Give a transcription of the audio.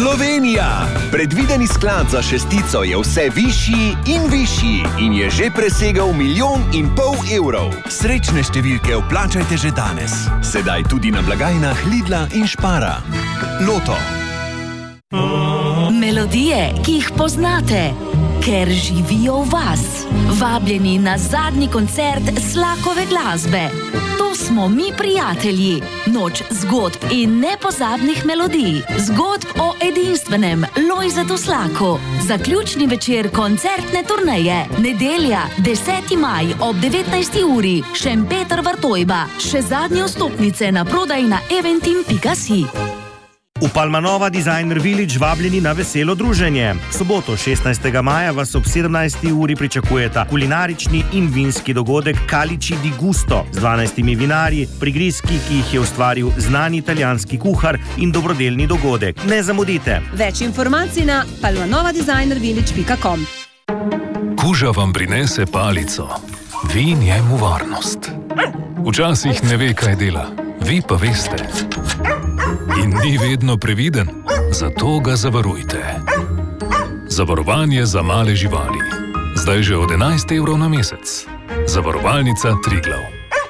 Slovenija! Predvideni sklad za šestico je vse višji in višji in je že presegal 1,5 milijona evrov. Srečne številke vplačajte že danes. Sedaj tudi na blagajnah Lidla in Spara. Loto. Melodije, ki jih poznate, ker živijo v vas. Vabljeni na zadnji koncert Slakove glasbe. To smo mi prijatelji. Noč zgodb in nepozabnih melodij. Zgodb o edinstvenem Lojzetu Slaku. Zaključni večer koncertne turneje. Nedelja, 10. maj ob 19. uri. Šempeter Vrtojba. Še zadnje vstopnice na prodaj na eventim.si. V Palmanova Designer Village vabljeni na veselo druženje. Soboto 16. maja vas ob 17. uri pričakujeta kulinarični in vinski dogodek Calici di Gusto z 12 vinarji, prigrizki, ki jih je ustvaril znani italijanski kuhar in dobrodelni dogodek. Ne zamudite! Več informacij na palmanovadesignervillage.com. Kuža vam prinese palico, vi njemu varnost. Včasih ne ve, kaj dela, vi pa veste. In ni vedno previden, zato ga zavarujte. Zavarovanje za male živali. Zdaj že od 11 evrov na mesec. Zavarovalnica Triglav.